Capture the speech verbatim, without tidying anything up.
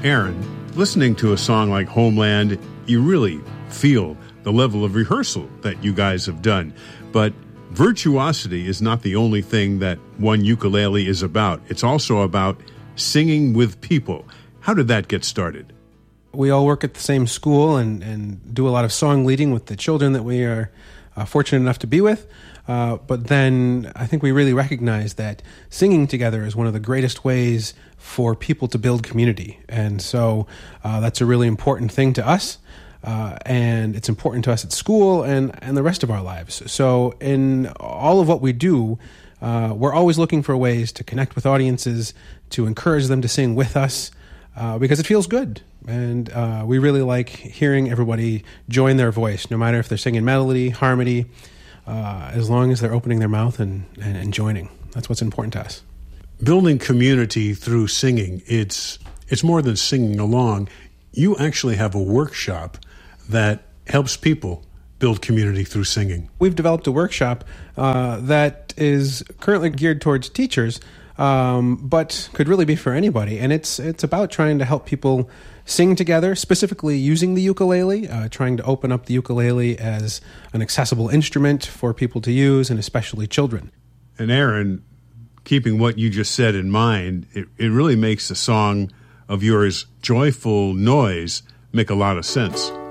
Aaron, listening to a song like Homeland, you really feel the level of rehearsal that you guys have done. But virtuosity is not the only thing that one ukulele is about. It's also about singing with people. How did that get started? We all work at the same school and, and do a lot of song leading with the children that we are uh, fortunate enough to be with. Uh, but then I think we really recognize that singing together is one of the greatest ways for people to build community. And so uh, that's a really important thing to us. Uh, and it's important to us at school and, and the rest of our lives. So in all of what we do, uh, we're always looking for ways to connect with audiences, to encourage them to sing with us, uh, because it feels good. And uh, we really like hearing everybody join their voice, no matter if they're singing melody, harmony, uh, as long as they're opening their mouth and, and, and joining. That's what's important to us. Building community through singing, it's it's more than singing along. You actually have a workshop that helps people build community through singing. We've developed a workshop uh, that is currently geared towards teachers, um, but could really be for anybody. And it's it's about trying to help people sing together, specifically using the ukulele, uh, trying to open up the ukulele as an accessible instrument for people to use, and especially children. And Aaron, keeping what you just said in mind, it, it really makes the song of yours, Joyful Noise, make a lot of sense.